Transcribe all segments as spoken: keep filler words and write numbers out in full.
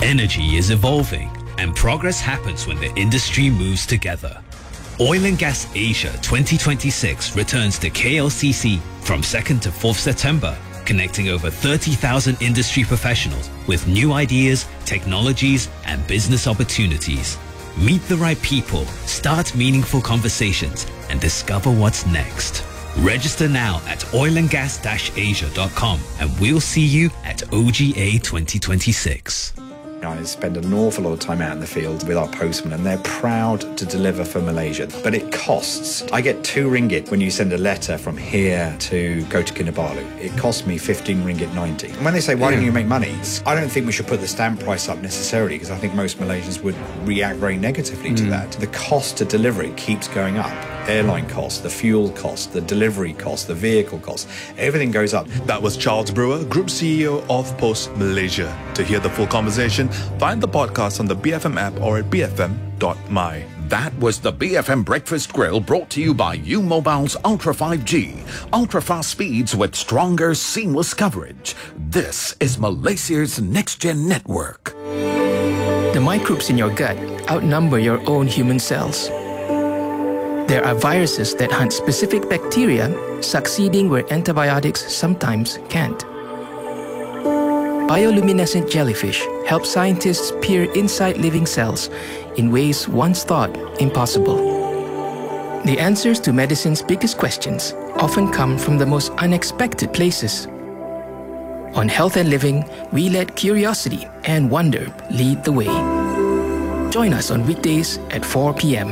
Energy is evolving, and progress happens when the industry moves together. Oil and Gas Asia twenty twenty-six returns to K L C C from second to fourth September, connecting over thirty thousand industry professionals with new ideas, technologies, and business opportunities. Meet the right people, start meaningful conversations, and discover what's next. Register now at oil and gas dash asia dot com, and we'll see you at O G A twenty twenty-six. I spend an awful lot of time out in the field with our postmen, and they're proud to deliver for Malaysia. But it costs. I get two ringgit when you send a letter from here to go to Kinabalu. It costs me fifteen ringgit ninety. And when they say, why don't you make money? I don't think we should put the stamp price up necessarily, because I think most Malaysians would react very negatively mm. to that. The cost to deliver it keeps going up. Airline costs, the fuel cost, the delivery cost, the vehicle cost, everything goes up. That was Charles Brewer, Group C E O of Post Malaysia. To hear the full conversation, find the podcast on the B F M app or at b f m dot my. That was the B F M Breakfast Grill, brought to you by U Mobile's Ultra five G. Ultra fast speeds with stronger, seamless coverage. This is Malaysia's next-gen network. The microbes in your gut outnumber your own human cells. There are viruses that hunt specific bacteria, succeeding where antibiotics sometimes can't. Bioluminescent jellyfish help scientists peer inside living cells in ways once thought impossible. The answers to medicine's biggest questions often come from the most unexpected places. On Health and Living, we let curiosity and wonder lead the way. Join us on weekdays at four p.m.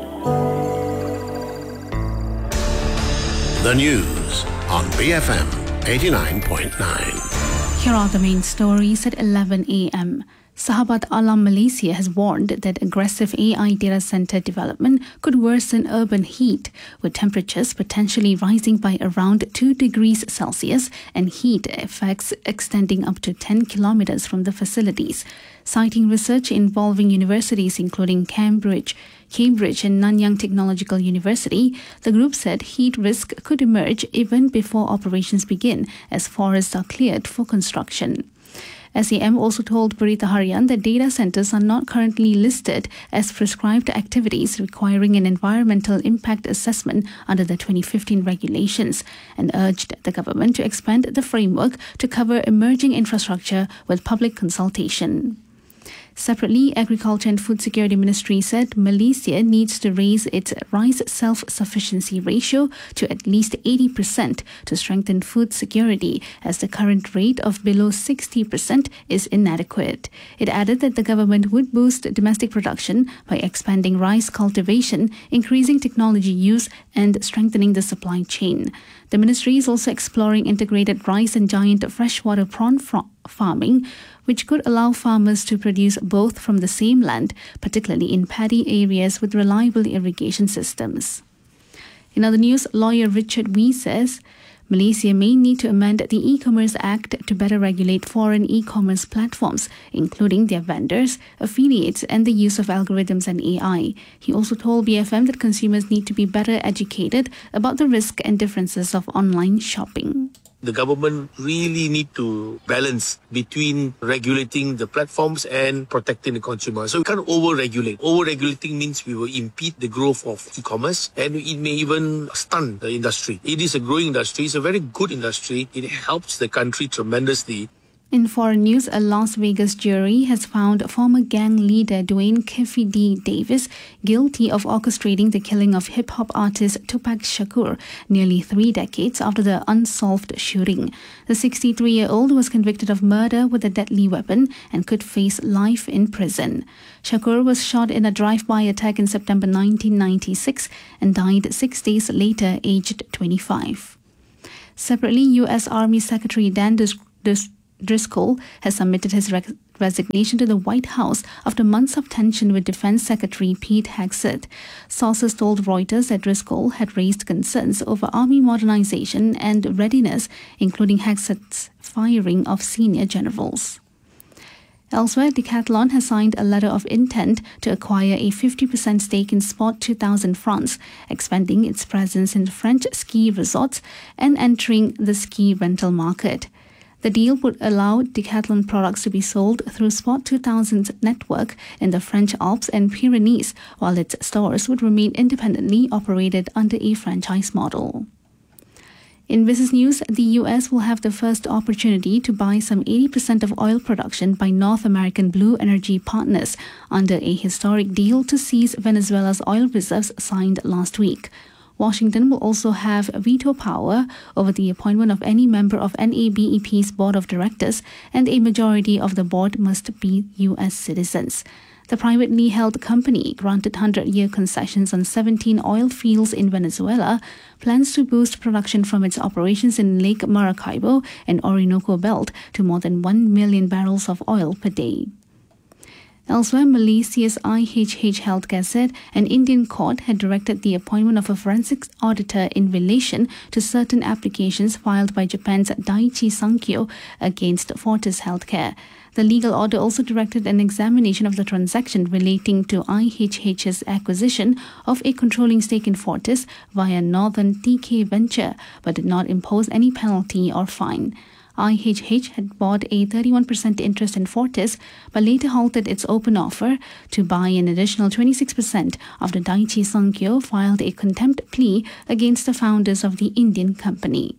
The news on B F M eighty-nine point nine. Here are the main stories at eleven a.m. Sahabat Alam Malaysia has warned that aggressive A I data center development could worsen urban heat, with temperatures potentially rising by around two degrees Celsius and heat effects extending up to ten kilometers from the facilities. Citing research involving universities including Cambridge, Cambridge and Nanyang Technological University, the group said heat risk could emerge even before operations begin, as forests are cleared for construction. S A M also told Berita Harian that data centers are not currently listed as prescribed activities requiring an environmental impact assessment under the twenty fifteen regulations, and urged the government to expand the framework to cover emerging infrastructure with public consultation. Separately, Agriculture and Food Security Ministry said Malaysia needs to raise its rice self-sufficiency ratio to at least eighty percent to strengthen food security, as the current rate of below sixty percent is inadequate. It added that the government would boost domestic production by expanding rice cultivation, increasing technology use, and strengthening the supply chain. The ministry is also exploring integrated rice and giant freshwater prawn fra- farming, which could allow farmers to produce both from the same land, particularly in paddy areas with reliable irrigation systems. In other news, lawyer Richard Wee says Malaysia may need to amend the E-Commerce Act to better regulate foreign e-commerce platforms, including their vendors, affiliates, and the use of algorithms and A I. He also told B F M that consumers need to be better educated about the risk and differences of online shopping. The government really need to balance between regulating the platforms and protecting the consumer. So we can't over-regulate. Over-regulating means we will impede the growth of e-commerce, and it may even stun the industry. It is a growing industry. It's a very good industry. It helps the country tremendously. In foreign news, a Las Vegas jury has found former gang leader Dwayne Keffe D. Davis guilty of orchestrating the killing of hip-hop artist Tupac Shakur nearly three decades after the unsolved shooting. The sixty-three-year-old was convicted of murder with a deadly weapon and could face life in prison. Shakur was shot in a drive-by attack in September nineteen ninety-six and died six days later, aged twenty-five. Separately, U S Army Secretary Dan Dis- Dis- Driscoll has submitted his re- resignation to the White House after months of tension with Defense Secretary Pete Hegseth. Sources told Reuters that Driscoll had raised concerns over army modernization and readiness, including Hegseth's firing of senior generals. Elsewhere, Decathlon has signed a letter of intent to acquire a fifty percent stake in Sport two thousand France, expanding its presence in French ski resorts and entering the ski rental market. The deal would allow Decathlon products to be sold through Sport two thousand's network in the French Alps and Pyrenees, while its stores would remain independently operated under a franchise model. In business news, the U S will have the first opportunity to buy some eighty percent of oil production by North American Blue Energy Partners under a historic deal to seize Venezuela's oil reserves signed last week. Washington will also have veto power over the appointment of any member of N A B E P's board of directors, and a majority of the board must be U S citizens. The privately held company, granted one hundred-year concessions on seventeen oil fields in Venezuela, plans to boost production from its operations in Lake Maracaibo and Orinoco Belt to more than one million barrels of oil per day. Elsewhere, Malaysia's I H H Healthcare said an Indian court had directed the appointment of a forensic auditor in relation to certain applications filed by Japan's Daiichi Sankyo against Fortis Healthcare. The legal order also directed an examination of the transaction relating to I H H's acquisition of a controlling stake in Fortis via Northern T K Venture, but did not impose any penalty or fine. I H H had bought a thirty-one percent interest in Fortis, but later halted its open offer to buy an additional twenty-six percent after Daiichi Sankyo filed a contempt plea against the founders of the Indian company.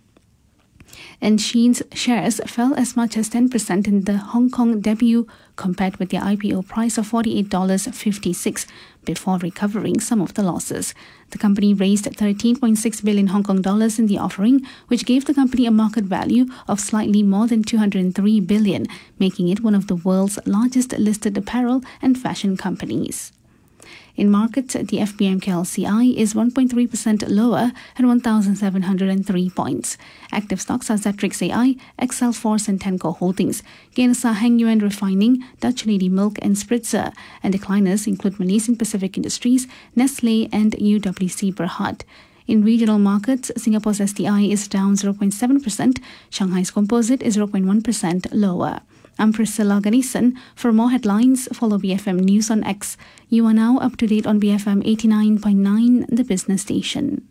And Shein's shares fell as much as ten percent in the Hong Kong debut compared with their I P O price of forty-eight dollars and fifty-six cents before recovering some of the losses. The company raised thirteen point six billion Hong Kong dollars in the offering, which gave the company a market value of slightly more than two hundred three billion dollars, making it one of the world's largest listed apparel and fashion companies. In markets, the F B M K L C I is one point three percent lower at one thousand seven hundred three points. Active stocks are Zetrix A I, Excel Force and Tenco Holdings. Gainers are Heng Yuan Refining, Dutch Lady Milk and Spritzer. And decliners include Malaysian Pacific Industries, Nestle and U W C Berhad. In regional markets, Singapore's S T I is down zero point seven percent, Shanghai's Composite is zero point one percent lower. I'm Priscilla Ganesan. For more headlines, follow B F M News on X. You are now up to date on B F M eighty-nine point nine, the business station.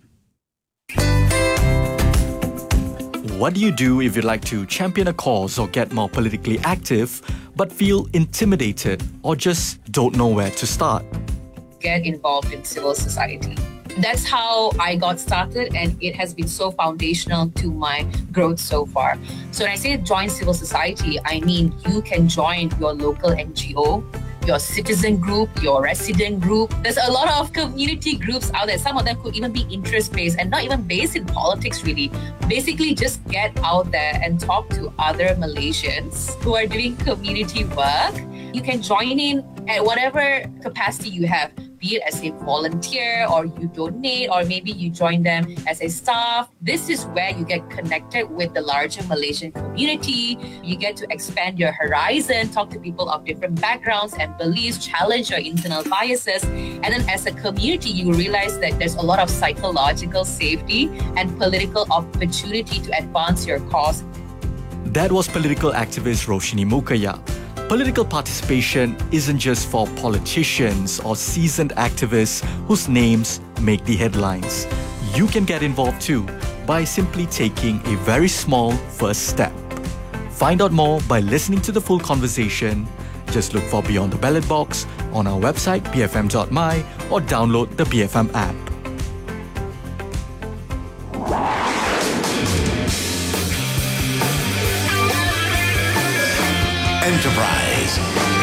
What do you do if you'd like to champion a cause or get more politically active, but feel intimidated or just don't know where to start? Get involved in civil society. That's how I got started, and it has been so foundational to my growth so far. So when I say join civil society, I mean you can join your local N G O, your citizen group, your resident group. There's a lot of community groups out there. Some of them could even be interest-based and not even based in politics, really. Basically, just get out there and talk to other Malaysians who are doing community work. You can join in at whatever capacity you have, be it as a volunteer or you donate, or maybe you join them as a staff. This is where you get connected with the larger Malaysian community. You get to expand your horizon, talk to people of different backgrounds and beliefs, challenge your internal biases. And then as a community, you realize that there's a lot of psychological safety and political opportunity to advance your cause. That was political activist Roshni Mukaya. Political participation isn't just for politicians or seasoned activists whose names make the headlines. You can get involved too by simply taking a very small first step. Find out more by listening to the full conversation. Just look for Beyond the Ballot Box on our website b f m dot m y or download the B F M app. Enterprise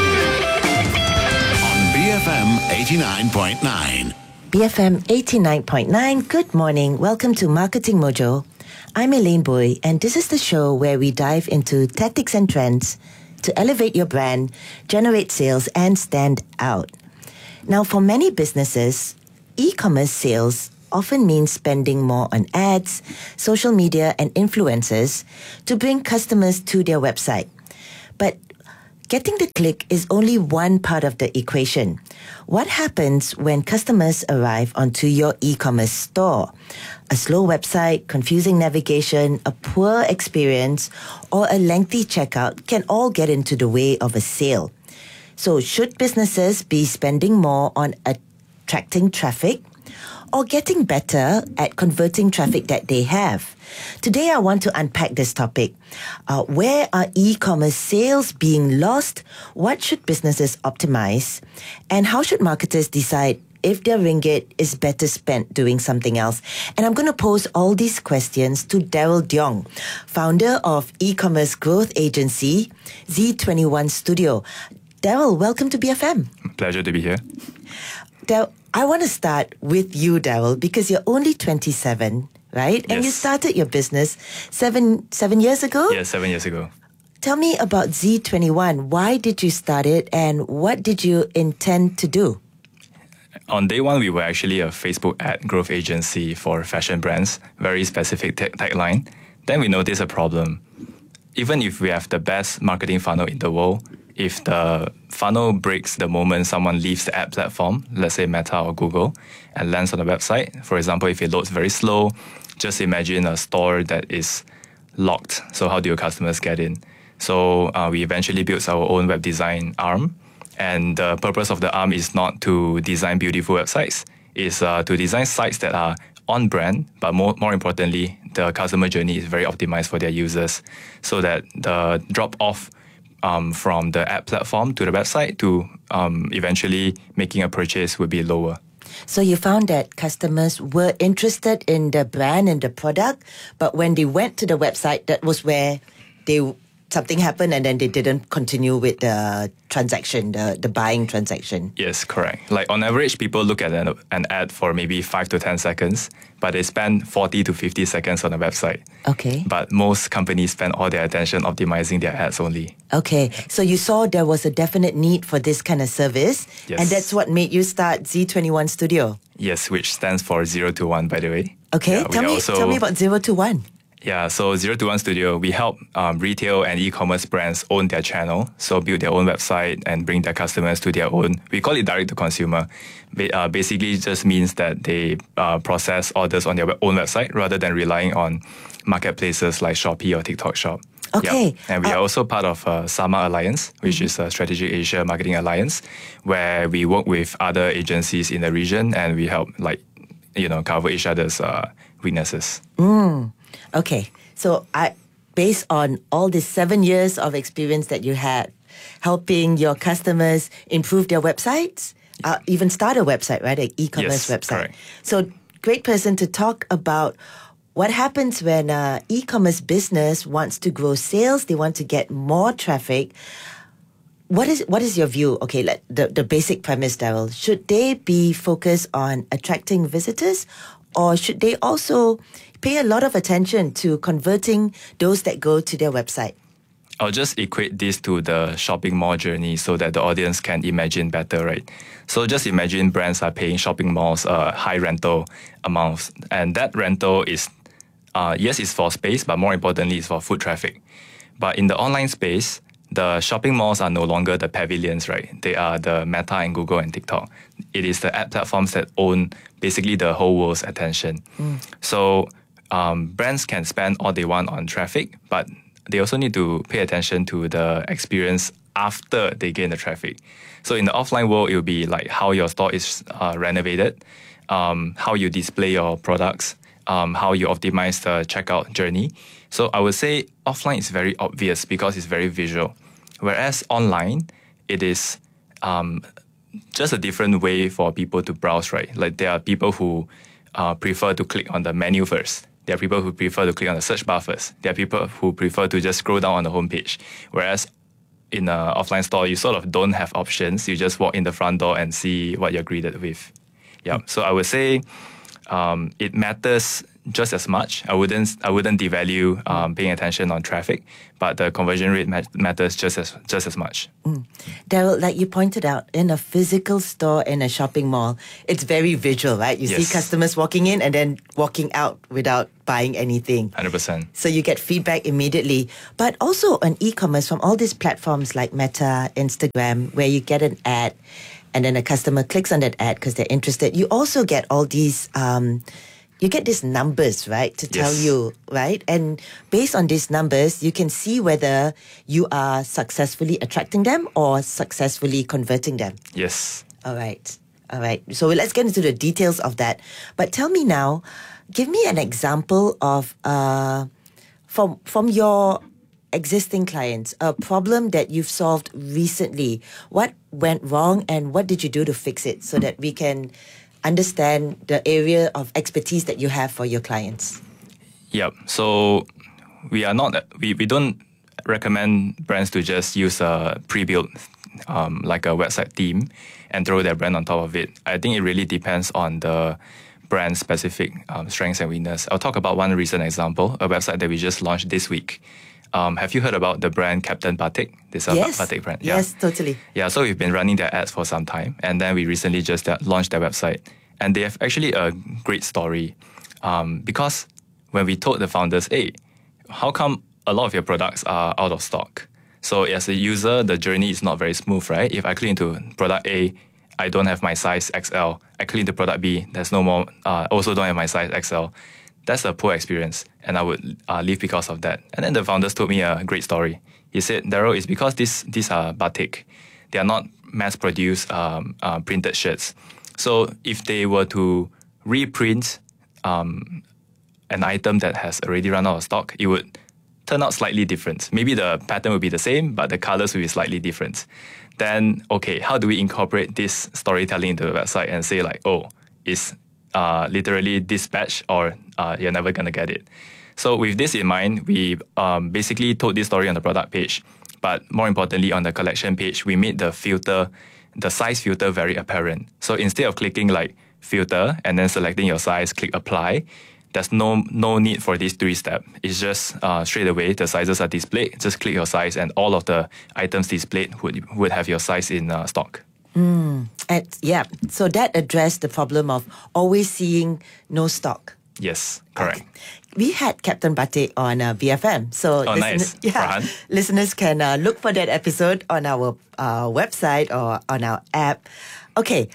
on B F M eighty-nine point nine. B F M eighty-nine point nine, good morning. Welcome to Marketing Mojo. I'm Elaine Boy, and this is the show where we dive into tactics and trends to elevate your brand, generate sales, and stand out. Now, for many businesses, e-commerce sales often means spending more on ads, social media, and influencers to bring customers to their website. But getting the click is only one part of the equation. What happens when customers arrive onto your e-commerce store? A slow website, confusing navigation, a poor experience, or a lengthy checkout can all get into the way of a sale. So should businesses be spending more on attracting traffic? or getting better at converting traffic that they have. Today, I want to unpack this topic. Uh, where are e-commerce sales being lost? What should businesses optimize? And how should marketers decide if their ringgit is better spent doing something else? And I'm going to pose all these questions to Daryl Deong, founder of e-commerce growth agency Z twenty-one Studio. Daryl, welcome to B F M. Pleasure to be here. Daryl, I want to start with you, Daryl, because you're only twenty-seven, right? Yes. And you started your business seven seven years ago? Yeah, seven years ago. Tell me about Z twenty-one. Why did you start it and what did you intend to do? On day one, we were actually a Facebook ad growth agency for fashion brands, very specific tag- tagline. Then we noticed a problem. Even if we have the best marketing funnel in the world, if the funnel breaks the moment someone leaves the ad platform, let's say Meta or Google, and lands on the website, for example, if it loads very slow, just imagine a store that is locked. So how do your customers get in? So uh, we eventually built our own web design arm. And the purpose of the arm is not to design beautiful websites. It's uh, to design sites that are on brand, but more, more importantly, the customer journey is very optimized for their users so that the drop off um, from the ad platform to the website to um, eventually making a purchase would be lower. So you found that customers were interested in the brand and the product, but when they went to the website, that was where they something happened and then they didn't continue with the transaction, the, the buying transaction. Yes, correct. Like on average, people look at an, an ad for maybe five to ten seconds, but they spend forty to fifty seconds on the website. Okay. But most companies spend all their attention optimizing their ads only. Okay. So you saw there was a definite need for this kind of service. Yes. And that's what made you start Z twenty-one Studio. Yes, which stands for zero to one, by the way. Okay. Yeah, tell me also, tell me about zero to one. Yeah, so zero to one Studio, we help um, retail and e-commerce brands own their channel, so build their own website and bring their customers to their own. We call it direct to consumer. Ba- uh, basically, just means that they uh, process orders on their own website rather than relying on marketplaces like Shopee or TikTok Shop. Okay. Yep. And we uh, are also part of uh, SAMA Alliance, which mm-hmm. is a Strategic Asia Marketing Alliance, where we work with other agencies in the region and we help, like, you know, cover each other's uh, weaknesses. Mm. Okay, so I, based on all these seven years of experience that you had, helping your customers improve their websites, uh, even start a website, right, an e-commerce Yes, website. Correct. So, great person to talk about what happens when an e-commerce business wants to grow sales, they want to get more traffic. What is what is your view? Okay, like the, the basic premise, Daryl. Should they be focused on attracting visitors, or should they also pay a lot of attention to converting those that go to their website? I'll just equate this to the shopping mall journey so that the audience can imagine better, right? So just imagine brands are paying shopping malls uh, high rental amounts. And that rental is, uh, yes, it's for space, but more importantly, it's for foot traffic. But in the online space, the shopping malls are no longer the pavilions, right? They are the Meta and Google and TikTok. It is the ad platforms that own basically the whole world's attention. Mm. So um, brands can spend all they want on traffic, but they also need to pay attention to the experience after they gain the traffic. So in the offline world, it will be like how your store is uh, renovated, um, how you display your products, um, how you optimize the checkout journey. So I would say offline is very obvious because it's very visual. Whereas online, it is um, just a different way for people to browse, right? Like there are people who uh, prefer to click on the menu first. There are people who prefer to click on the search bar first. There are people who prefer to just scroll down on the homepage. Whereas in an offline store, you sort of don't have options. You just walk in the front door and see what you're greeted with. Yeah. So I would say um, it matters just as much. I wouldn't I wouldn't devalue um, paying attention on traffic, but the conversion rate mat- matters just as just as much. Mm. Daryl, like you pointed out, in a physical store in a shopping mall, it's very visual, right? You Yes. see customers walking in and then walking out without buying anything. one hundred percent. So you get feedback immediately. But also on e-commerce from all these platforms like Meta, Instagram, where you get an ad and then a customer clicks on that ad because they're interested. You also get all these... Um, You get these numbers, right, to tell Yes. you, right? And based on these numbers, you can see whether you are successfully attracting them or successfully converting them. Yes. All right. All right. So let's get into the details of that. But tell me now, give me an example of uh, from from your existing clients, a problem that you've solved recently. What went wrong and what did you do to fix it so that we can understand the area of expertise that you have for your clients? Yep. So we are not, we, we don't recommend brands to just use a pre-built um, like a website theme and throw their brand on top of it. I think it really depends on the brand specific um, strengths and weakness. I'll talk about one recent example, a website that we just launched this week. Um, have you heard about the brand Captain Batik? This is yes. a batik brand. Yeah. Yes, totally. Yeah, so we've been running their ads for some time, and then we recently just uh, launched their website. And they have actually a great story um, because when we told the founders, hey, how come a lot of your products are out of stock? So as a user, the journey is not very smooth, right? If I click into product A, I don't have my size X L. I click into product B, there's no more, uh, also don't have my size X L. That's a poor experience, and I would uh, leave because of that. And then the founders told me a great story. He said, Daryl, it's because this, these are batik. They are not mass-produced um, uh, printed shirts. So if they were to reprint um, an item that has already run out of stock, it would turn out slightly different. Maybe the pattern would be the same, but the colors will be slightly different. Then, okay, how do we incorporate this storytelling into the website and say like, oh, it's uh, literally dispatch or uh, you're never going to get it. So with this in mind, we um, basically told this story on the product page, but more importantly on the collection page, we made the filter, the size filter very apparent. So instead of clicking like filter and then selecting your size, click apply, there's no no need for this three step. It's just uh, straight away the sizes are displayed. Just click your size, and all of the items displayed would would have your size in uh, stock. Mm. And yeah, so that addressed the problem of always seeing no stock. Yes, correct. Okay. We had Captain Batik on uh, B F M, so oh, listen- nice. yeah, listeners can uh, look for that episode on our uh, website or on our app. Okay.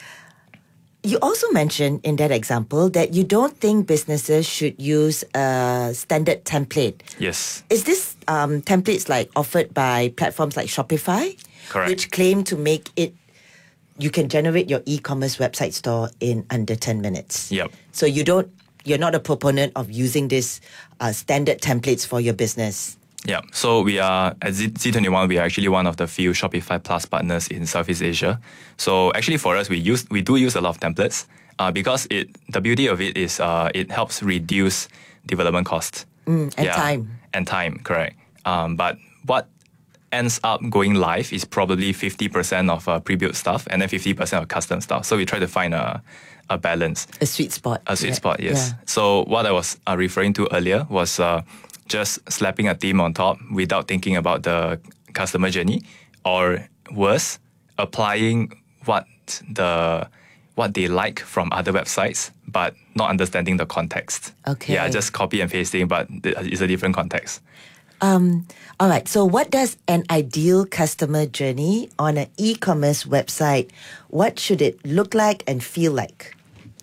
You also mentioned in that example that you don't think businesses should use a standard template. Yes. Is this um, templates like offered by platforms like Shopify? Correct. Which claim to make it, you can generate your e-commerce website store in under ten minutes. Yep. So you don't, you're not a proponent of using this uh, standard templates for your business. Yeah, so we are, at Z twenty-one, we are actually one of the few Shopify Plus partners in Southeast Asia. So actually for us, we use we do use a lot of templates uh, because it the beauty of it is uh, it helps reduce development costs. Mm, and yeah, time. And time, correct. Um, but what ends up going live is probably fifty percent of uh, pre-built stuff and then fifty percent of custom stuff. So we try to find a, a balance. A sweet spot. A sweet yeah. spot, yes. Yeah. So what I was uh, referring to earlier was uh, just slapping a theme on top without thinking about the customer journey, or worse, applying what the what they like from other websites, but not understanding the context. Okay. Yeah, just copy and pasting, but it's a different context. Um, all right. So what does an ideal customer journey on an e-commerce website, what should it look like and feel like?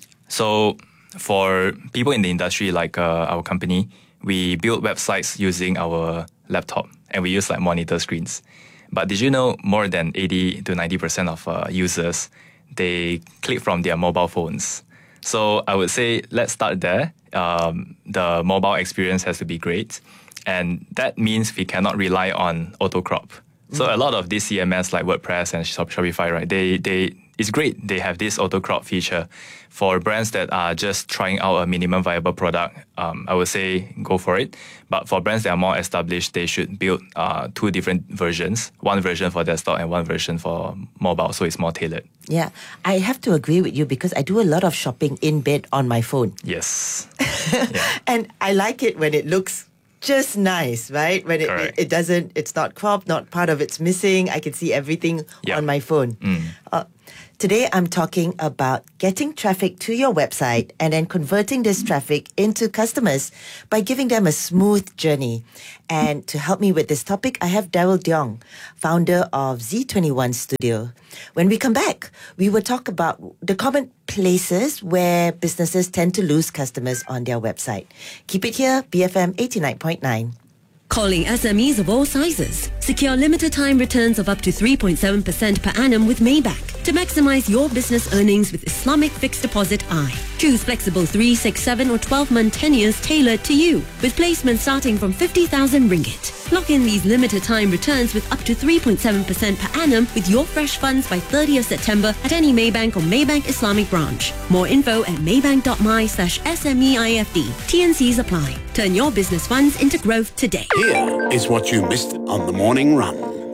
So for people in the industry like uh, our company, we build websites using our laptop and we use like monitor screens. But did you know more than eighty to ninety percent of uh, users, they click from their mobile phones? So I would say let's start there. Um, the mobile experience has to be great. And that means we cannot rely on auto crop. So a lot of these C M S like WordPress and Shopify, right? They they it's great. They have this auto crop feature. For brands that are just trying out a minimum viable product, um, I would say go for it. But for brands that are more established, they should build uh, two different versions. One version for desktop and one version for mobile, so it's more tailored. Yeah, I have to agree with you because I do a lot of shopping in bed on my phone. Yes. Yeah. And I like it when it looks just nice, right? When it, it, it doesn't, it's not cropped, not part of it's missing. I can see everything yep. on my phone. Mm. Uh, today, I'm talking about getting traffic to your website and then converting this traffic into customers by giving them a smooth journey. And to help me with this topic, I have Daryl Deong, founder of Z twenty-one Studio. When we come back, we will talk about the common places where businesses tend to lose customers on their website. Keep it here, B F M eighty-nine point nine. Calling S M Es of all sizes. Secure limited time returns of up to three point seven percent per annum with Maybank. to maximize your business earnings with Islamic Fixed Deposit I. Choose flexible three, six, seven or twelve-month tenures tailored to you, with placement starting from fifty thousand ringgit. Lock in these limited time returns with up to three point seven percent per annum with your fresh funds by thirtieth September at any Maybank or Maybank Islamic branch. More info at maybank.my slash SMEIFD. T N Cs apply. Turn your business funds into growth today. Here is what you missed on the morning run.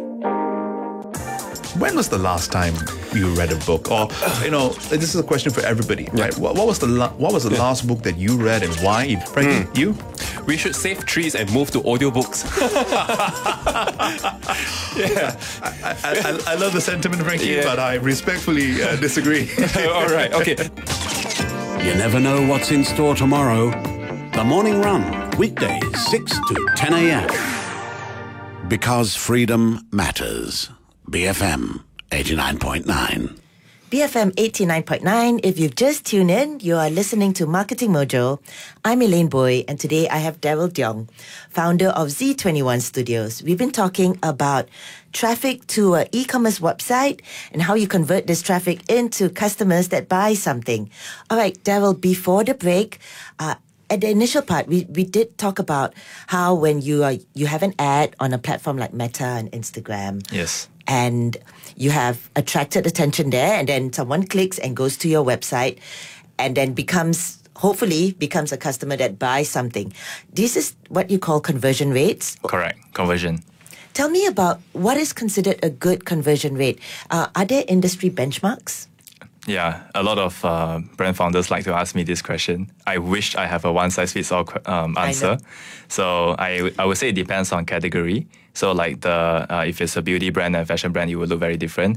When was the last time you read a book? Or, you know, this is a question for everybody, right? What, what was the la- what was the yeah. last book that you read and why? Frankie, mm. you? We should save trees and move to audiobooks. yeah, I, I, I, I love the sentiment, Frankie, yeah. but I respectfully uh, disagree. All right, okay. You never know what's in store tomorrow. The Morning Run, weekdays six to ten a.m. Because freedom matters. B F M eighty-nine point nine. B F M eighty-nine point nine. If you've just tuned in, you are listening to Marketing Mojo. I'm Elaine Boy, and today I have Daryl Diong, founder of Z twenty-one Studios. We've been talking about traffic to an e-commerce website and how you convert this traffic into customers that buy something. All right, Daryl, before the break, uh, at the initial part, we, we did talk about how when you are you have an ad on a platform like Meta and Instagram. Yes. And you have attracted attention there, and then someone clicks and goes to your website and then becomes, hopefully, becomes a customer that buys something. This is what you call conversion rates? Correct, conversion. Tell me about what is considered a good conversion rate. Uh, are there industry benchmarks? Yeah, a lot of uh, brand founders like to ask me this question. I wish I have a one-size-fits-all um, answer. I so I I would say it depends on category. So like the uh, if it's a beauty brand and fashion brand, it will look very different.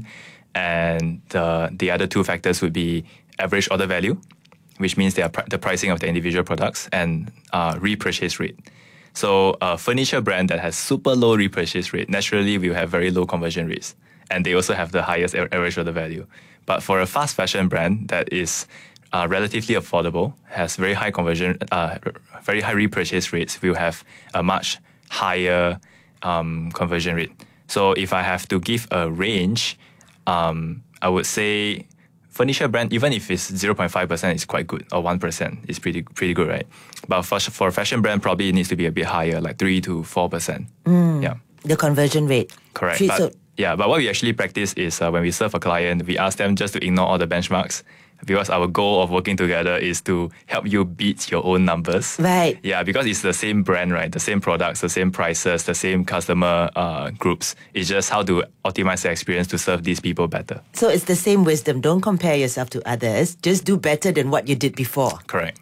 And the the other two factors would be average order value, which means they are pr- the pricing of the individual products, and uh, repurchase rate. So a furniture brand that has super low repurchase rate naturally will have very low conversion rates, and they also have the highest average order value. But for a fast fashion brand that is uh, relatively affordable, has very high conversion, uh, very high repurchase rates, will have a much higher um, conversion rate. So if I have to give a range, um, I would say furniture brand, even if it's zero point five percent, is quite good, or one percent is pretty pretty good, right? But for, for a fashion brand, probably it needs to be a bit higher, like three to four percent. Mm, yeah. The conversion rate. Correct. Three, but, so yeah, but what we actually practice is uh, when we serve a client, we ask them just to ignore all the benchmarks, because our goal of working together is to help you beat your own numbers. Right. Yeah, because it's the same brand, right? The same products, the same prices, the same customer uh, groups. It's just how to optimize the experience to serve these people better. So it's the same wisdom. Don't compare yourself to others. Just do better than what you did before. Correct.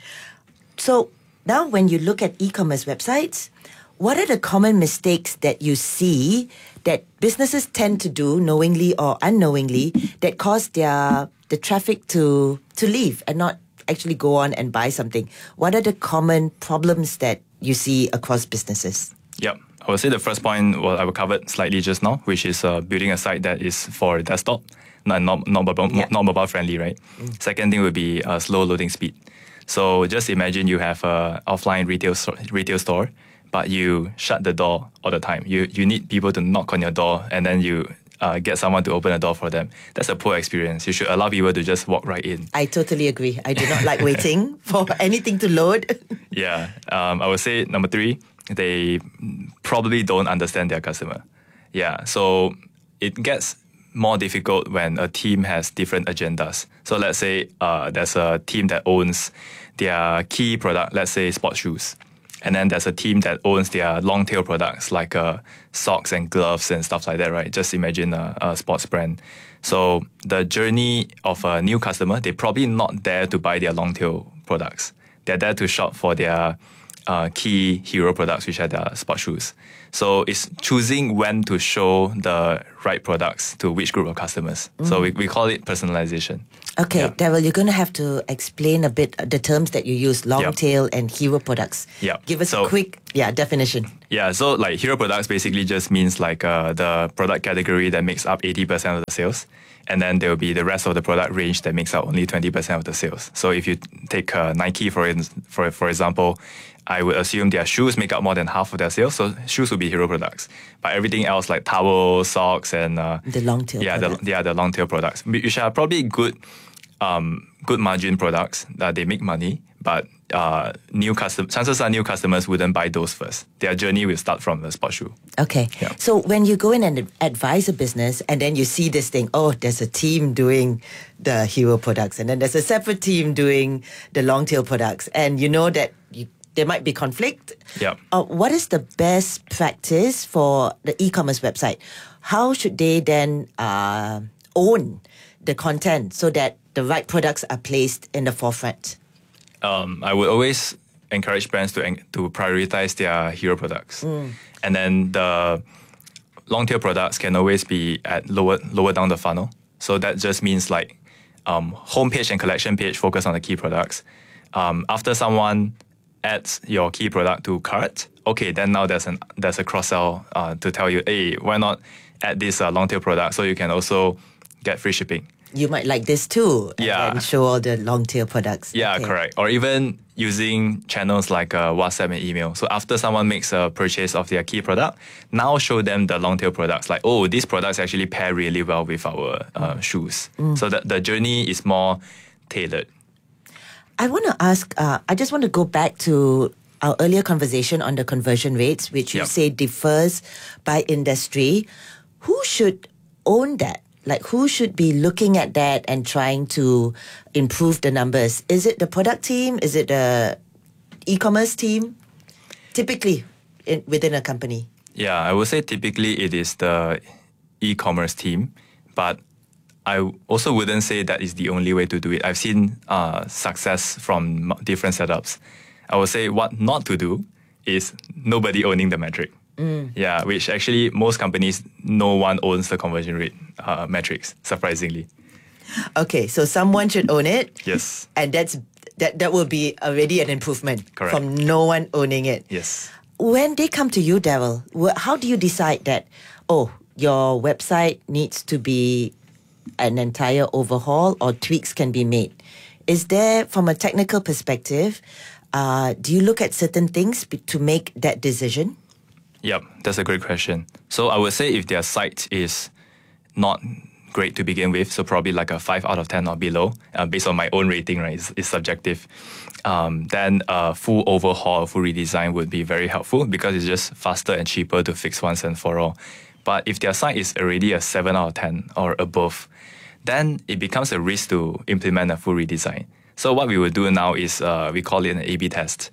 So now when you look at e-commerce websites, what are the common mistakes that you see that businesses tend to do knowingly or unknowingly that cause their the traffic to to leave and not actually go on and buy something? What are the common problems that you see across businesses? Yep. I would say the first point, well, I will cover slightly just now, which is uh, building a site that is for desktop, not not not mobile, yeah. not mobile friendly, right? Mm. Second thing would be uh, slow loading speed. So just imagine you have a offline retail store, retail store, but you shut the door all the time. You you need people to knock on your door, and then you uh, get someone to open the door for them. That's a poor experience. You should allow people to just walk right in. I totally agree. I do not like waiting for anything to load. Yeah. Um, I would say number three, they probably don't understand their customer. Yeah. So it gets more difficult when a team has different agendas. So let's say uh, there's a team that owns their key product, let's say sports shoes. And then there's a team that owns their long tail products like uh, socks and gloves and stuff like that, right? Just imagine a, a sports brand. So the journey of a new customer, they're probably not there to buy their long tail products. They're there to shop for their uh, key hero products, which are their sports shoes. So it's choosing when to show the right products to which group of customers. Mm. So we, we call it personalization. Okay, yeah. Daryl, you're going to have to explain a bit the terms that you use, long yep. tail and hero products. Yeah. Give us so, a quick yeah definition. Yeah, so like hero products basically just means like uh, the product category that makes up eighty percent of the sales. And then there will be the rest of the product range that makes up only twenty percent of the sales. So if you take uh, Nike, for, in, for for example, I would assume their shoes make up more than half of their sales. So shoes would be hero products. But everything else like towels, socks, and uh, the long tail yeah, products. the, yeah, the long tail products, which are probably good, um, good margin products that they make money. But uh, new custom chances are new customers wouldn't buy those first. Their journey will start from the sports shoe. Okay. Yeah. So when you go in and advise a business and then you see this thing, oh, there's a team doing the hero products and then there's a separate team doing the long tail products, and you know that you, there might be conflict. Yeah. Uh, what is the best practice for the e-commerce website? How should they then uh, own the content so that the right products are placed in the forefront? Um, I would always encourage brands to to prioritize their hero products, Mm. and then the long tail products can always be at lower lower down the funnel. So that just means like um, homepage and collection page focus on the key products. Um, after someone adds your key product to cart, okay, then now there's an there's a cross sell uh, to tell you, hey, why not add this uh, long tail product so you can also get free shipping. You might like this too, and Yeah. then show all the long tail products. Yeah, Okay. correct. Or even using channels like uh, WhatsApp and email. So after someone makes a purchase of their key product, now show them the long tail products. Like, oh, these products actually pair really well with our uh, shoes. Mm. So that the journey is more tailored. I want to ask, uh, I just want to go back to our earlier conversation on the conversion rates, which you Yep. say differs by industry. Who should own that? Like, who should be looking at that and trying to improve the numbers? Is it the product team? Is it the e-commerce team? Typically, in, within a company. Yeah, I would say typically it is the e-commerce team, but I also wouldn't say that is the only way to do it. I've seen uh, success from m- different setups. I would say what not to do is nobody owning the metric. Mm. Yeah, which actually most companies, no one owns the conversion rate uh, metrics, surprisingly. Okay, so someone should own it. Yes. And that's that, that will be already an improvement Correct. from no one owning it. Yes. When they come to you, Daryl, wh- how do you decide that, oh, your website needs to be an entire overhaul or tweaks can be made? Is there, from a technical perspective, uh, do you look at certain things be- to make that decision? Yep, that's a great question. So I would say if their site is not great to begin with, so probably like a five out of ten or below, uh, based on my own rating, right, it's, it's subjective, um, then a full overhaul, a full redesign would be very helpful because it's just faster and cheaper to fix once and for all. But if their site is already a seven out of ten or above, then it becomes a risk to implement a full redesign. So what we will do now is uh, we call it an A B test.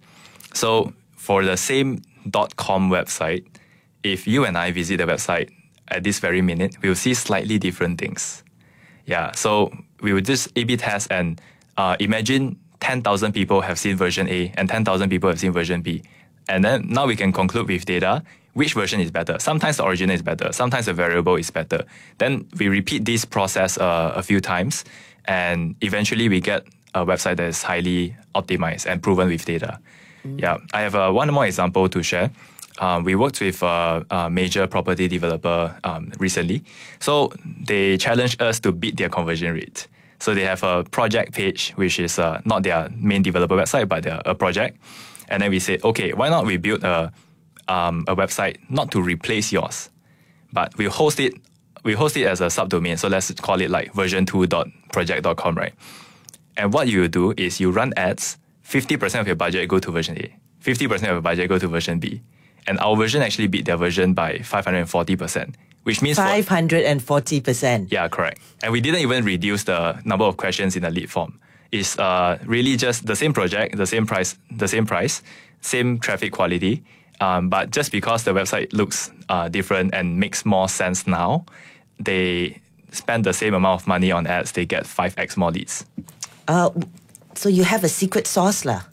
So for the same .com website, if you and I visit the website at this very minute, we will see slightly different things. Yeah, so we would just A B test and uh, imagine ten thousand people have seen version A and ten thousand people have seen version B. And then now we can conclude with data which version is better. Sometimes the original is better. Sometimes the variable is better. Then we repeat this process uh, a few times, and eventually we get a website that is highly optimized and proven with data. Mm. Yeah, I have uh, one more example to share. Um, we worked with a, a major property developer um, recently. So they challenged us to beat their conversion rate. So they have a project page, which is uh, not their main developer website, but their, a project. And then we said, okay, why not we build a um, a website not to replace yours, but we host it. We host it as a subdomain. So let's call it like version two dot project dot com, right? And what you do is you run ads. fifty percent of your budget go to version A. fifty percent of your budget go to version B. And our version actually beat their version by five hundred forty percent, which means five hundred forty percent. Yeah, correct. And we didn't even reduce the number of questions in the lead form. It's uh, really just the same project, the same price, the same price, same traffic quality. Um, but just because the website looks uh, different and makes more sense now, they spend the same amount of money on ads, they get five x more leads. Uh, so you have a secret sauce lah.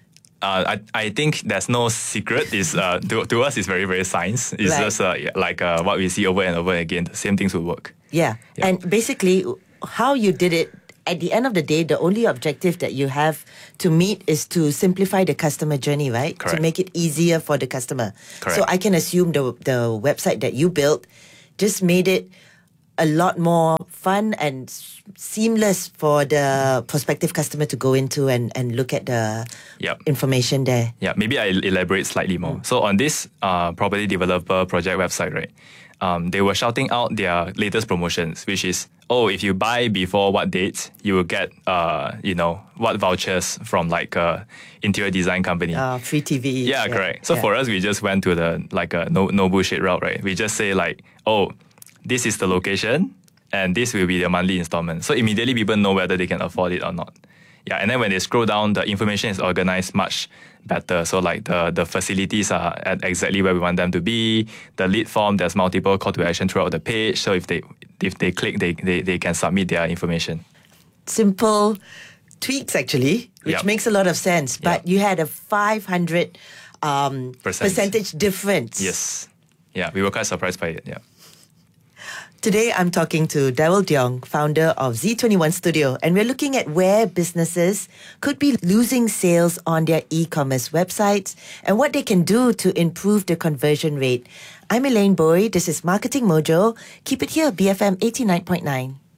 Uh, I, I think there's no secret. It's, uh, to, to us, it's very, very science. It's Right. just uh, like uh, what we see over and over again. The same things will work. Yeah. Yeah. And basically, how you did it, at the end of the day, the only objective that you have to meet is to simplify the customer journey, right? Correct. To make it easier for the customer. Correct. So I can assume the the website that you built just made it a lot more fun and s- seamless for the prospective customer to go into and, and look at the Yep. information there. Yeah, maybe I elaborate slightly more. Mm. So on this uh, property developer project website, right, um, they were shouting out their latest promotions, which is, oh, if you buy before what date, you will get, uh, you know, what vouchers from like a interior design company. Uh, free T V. Yeah, correct. So yeah. for us, we just went to the like a no no bullshit route, right? We just say like, oh, this is the location, and this will be the monthly installment. So immediately people know whether they can afford it or not. Yeah, and then when they scroll down, the information is organized much better. So like the, the facilities are at exactly where we want them to be. The lead form, there's multiple call to action throughout the page. So if they if they click, they, they, they can submit their information. Simple tweaks actually, which Yep. makes a lot of sense. But you had a five hundred um, Percent. percentage difference. Yes. Yeah, we were quite surprised by it. Yeah. Today, I'm talking to Daryl Deong, founder of Z twenty-one Studio, and we're looking at where businesses could be losing sales on their e-commerce websites and what they can do to improve the conversion rate. I'm Elaine Boy. This is Marketing Mojo. Keep it here, B F M eighty-nine point nine.